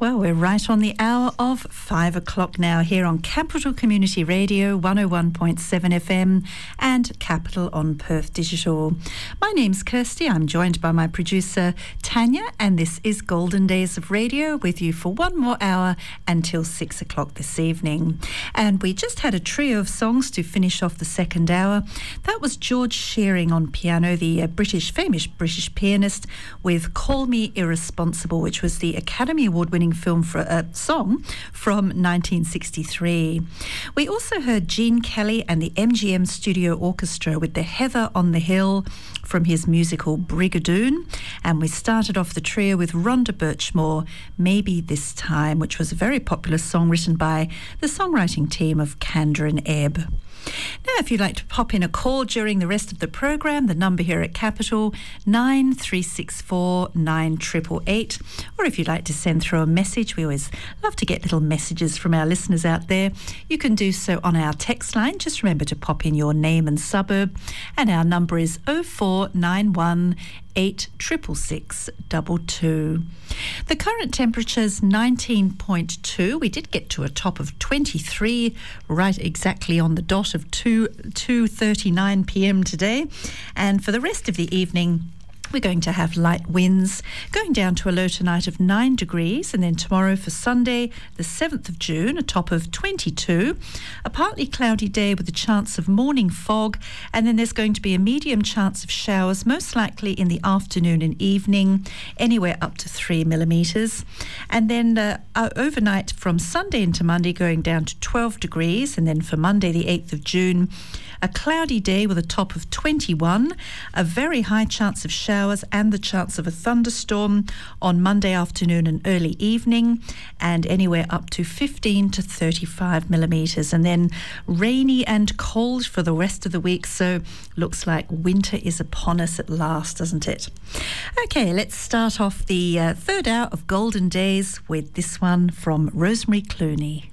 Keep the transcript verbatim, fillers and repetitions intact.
Well, we're right on the hour of five o'clock now here on Capital Community Radio one oh one point seven F M and Capital on Perth Digital. My name's Kirsty. I'm joined by my producer Tanya, and this is Golden Days of Radio with you for one more hour until six o'clock this evening. And we just had a trio of songs to finish off the second hour. That was George Shearing on piano, the uh, British, famous British pianist, with Call Me Irresponsible, which was the Academy Award-winning film for a uh, song from nineteen sixty-three. We also heard Gene Kelly and the M G M Studio Orchestra with the Heather on the Hill from his musical Brigadoon, and we started off the trio with Rhonda Birchmore, Maybe This Time, which was a very popular song written by the songwriting team of Kander and Ebb. Now, if you'd like to pop in a call during the rest of the programme, the number here at Capital, nine three six four nine eight eight eight, or if you'd like to send through a message, we always love to get little messages from our listeners out there. You can do so on our text line. Just remember to pop in your name and suburb, and our number is oh four nine one eight six six six two two. The current temperature is nineteen point two. We did get to a top of twenty-three right exactly on the dot of two thirty-nine p m today, and for the rest of the evening we're going to have light winds, going down to a low tonight of nine degrees, and then tomorrow for Sunday, the seventh of June, a top of twenty-two, a partly cloudy day with a chance of morning fog, and then there's going to be a medium chance of showers, most likely in the afternoon and evening, anywhere up to three millimetres. And then uh, uh, overnight from Sunday into Monday, going down to twelve degrees, and then for Monday, the eighth of June, a cloudy day with a top of twenty-one, a very high chance of showers and the chance of a thunderstorm on Monday afternoon and early evening, and anywhere up to fifteen to thirty-five millimetres, and then rainy and cold for the rest of the week. So looks like winter is upon us at last, doesn't it? Okay, let's start off the uh, third hour of Golden Days with this one from Rosemary Clooney.